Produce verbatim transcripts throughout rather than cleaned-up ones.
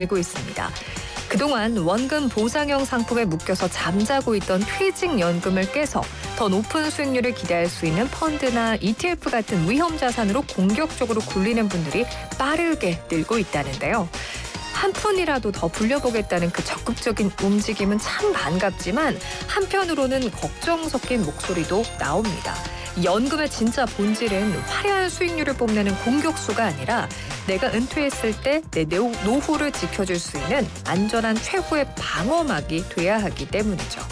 되고 있습니다. 그동안 원금 보상형 상품에 묶여서 잠자고 있던 퇴직연금을 깨서 더 높은 수익률을 기대할 수 있는 펀드나 이티에프 같은 위험 자산으로 공격적으로 굴리는 분들이 빠르게 늘고 있다는데요. 한 푼이라도 더 불려보겠다는 그 적극적인 움직임은 참 반갑지만 한편으로는 걱정 섞인 목소리도 나옵니다. 연금의 진짜 본질은 화려한 수익률을 뽐내는 공격수가 아니라 내가 은퇴했을 때 내 노후를 지켜줄 수 있는 안전한 최후의 방어막이 돼야 하기 때문이죠.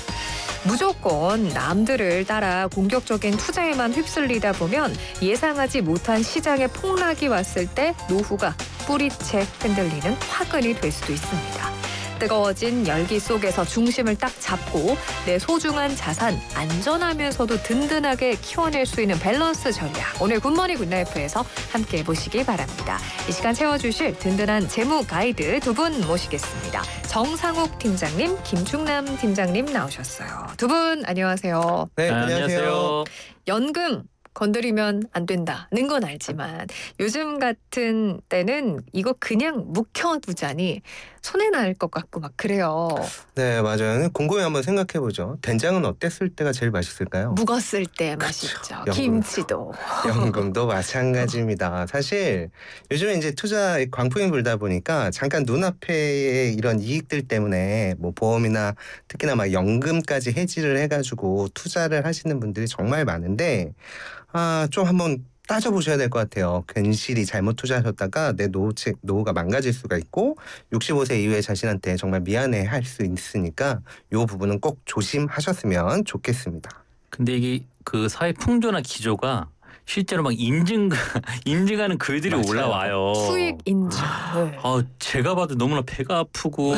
무조건 남들을 따라 공격적인 투자에만 휩쓸리다 보면 예상하지 못한 시장의 폭락이 왔을 때 노후가 뿌리채 흔들리는 화근이 될 수도 있습니다. 뜨거워진 열기 속에서 중심을 딱 잡고 내 소중한 자산 안전하면서도 든든하게 키워낼 수 있는 밸런스 전략. 오늘 굿모닝 굿라이프에서 함께 해보시기 바랍니다. 이 시간 채워주실 든든한 재무 가이드 두 분 모시겠습니다. 정상욱 팀장님, 김충남 팀장님 나오셨어요. 두 분 안녕하세요. 네, 안녕하세요. 연금 건드리면 안 된다는 건 알지만 요즘 같은 때는 이거 그냥 묵혀두자니 손해날 것 같고 막 그래요. 네, 맞아요. 곰곰이 한번 생각해보죠. 된장은 어땠을 때가 제일 맛있을까요? 묵었을 때 맛있죠. 연금. 김치도. 연금도 마찬가지입니다. 사실 요즘에 이제 투자 광풍이 불다 보니까 잠깐 눈앞에 이런 이익들 때문에 뭐 보험이나 특히나 막 연금까지 해지를 해가지고 투자를 하시는 분들이 정말 많은데 아, 좀 한번 따져보셔야 될 것 같아요. 괜시리 잘못 투자하셨다가 내 노후, 노후가 망가질 수가 있고 육십오 세 이후에 자신한테 정말 미안해할 수 있으니까 이 부분은 꼭 조심하셨으면 좋겠습니다. 근데 이게 그 사회 풍조나 기조가 실제로 막 인증 인증하는 글들이 맞아요. 올라와요. 수익 인증. 네. 아, 제가 봐도 너무나 배가 아프고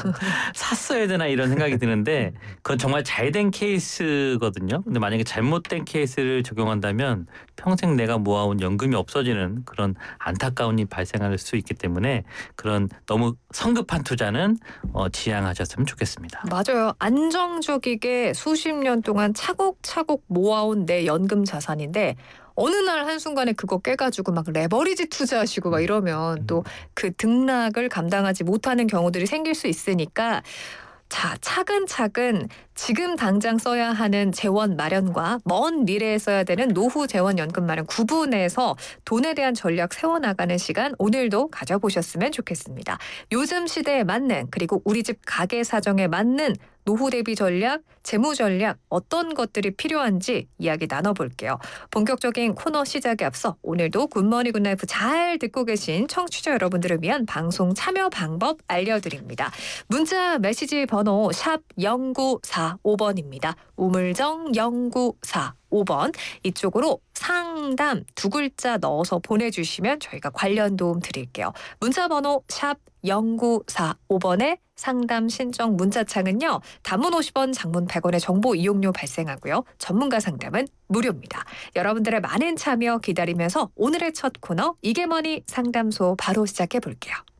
샀어야 되나 이런 생각이 드는데 그건 정말 잘된 케이스거든요. 근데 만약에 잘못된 케이스를 적용한다면 평생 내가 모아온 연금이 없어지는 그런 안타까운 일이 발생할 수 있기 때문에 그런 너무 성급한 투자는 어, 지양하셨으면 좋겠습니다. 맞아요. 안정적이게 수십 년 동안 차곡차곡 모아온 내 연금 자산인데 어느 날 한순간에 그거 깨가지고 막 레버리지 투자하시고 막 이러면 또 그 등락을 감당하지 못하는 경우들이 생길 수 있으니까 자, 차근차근 지금 당장 써야 하는 재원 마련과 먼 미래에 써야 되는 노후 재원 연금 마련 구분해서 돈에 대한 전략 세워나가는 시간 오늘도 가져보셨으면 좋겠습니다. 요즘 시대에 맞는 그리고 우리 집 가계 사정에 맞는 노후 대비 전략, 재무 전략 어떤 것들이 필요한지 이야기 나눠볼게요. 본격적인 코너 시작에 앞서 오늘도 굿모닝 굿라이프 잘 듣고 계신 청취자 여러분들을 위한 방송 참여 방법 알려드립니다. 문자 메시지 번호 샵 영구사오 번입니다. 우물정 영구사오 번 이쪽으로 상담 두 글자 넣어서 보내주시면 저희가 관련 도움 드릴게요. 문자 번호 샵 영구사오 번에 상담 신청 문자창은요. 단문 오십 원, 장문 백 원의 정보 이용료 발생하고요. 전문가 상담은 무료입니다. 여러분들의 많은 참여 기다리면서 오늘의 첫 코너 이게 뭐니 상담소 바로 시작해 볼게요.